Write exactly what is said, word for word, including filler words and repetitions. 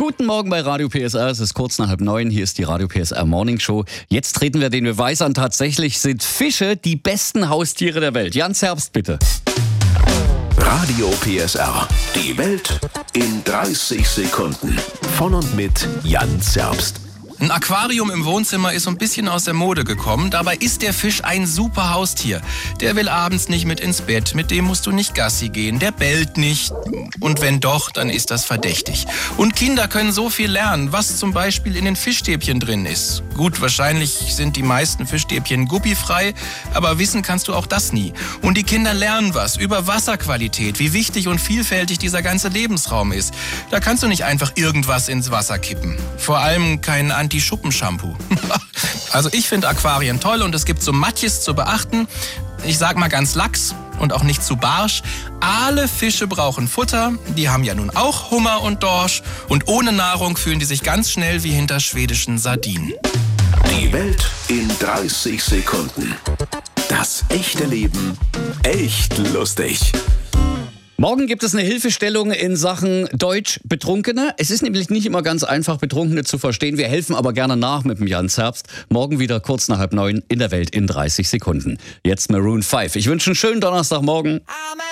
Guten Morgen bei Radio P S R, es ist kurz nach halb neun, hier ist die Radio P S R Morning Show. Jetzt treten wir den Beweis an, tatsächlich sind Fische die besten Haustiere der Welt. Jan Zerbst, bitte. Radio P S R, die Welt in dreißig Sekunden. Von und mit Jan Zerbst. Ein Aquarium im Wohnzimmer ist so ein bisschen aus der Mode gekommen. Dabei ist der Fisch ein super Haustier. Der will abends nicht mit ins Bett, mit dem musst du nicht Gassi gehen, der bellt nicht. Und wenn doch, dann ist das verdächtig. Und Kinder können so viel lernen, was zum Beispiel in den Fischstäbchen drin ist. Gut, wahrscheinlich sind die meisten Fischstäbchen guppifrei, aber wissen kannst du auch das nie. Und die Kinder lernen was über Wasserqualität, wie wichtig und vielfältig dieser ganze Lebensraum ist. Da kannst du nicht einfach irgendwas ins Wasser kippen. Vor allem kein Anti-Schuppen-Shampoo. Also ich finde Aquarien toll und es gibt so manches zu beachten. Ich sag mal ganz lax und auch nicht zu barsch. Alle Fische brauchen Futter, die haben ja nun auch Hummer und Dorsch und ohne Nahrung fühlen die sich ganz schnell wie hinter schwedischen Sardinen. Die Welt in dreißig Sekunden. Das echte Leben echt lustig. Morgen gibt es eine Hilfestellung in Sachen Deutsch Betrunkene. Es ist nämlich nicht immer ganz einfach, Betrunkene zu verstehen. Wir helfen aber gerne nach mit dem Jan Zerbst. Morgen wieder kurz nach halb neun in der Welt in dreißig Sekunden. Jetzt Maroon fünf. Ich wünsche einen schönen Donnerstagmorgen.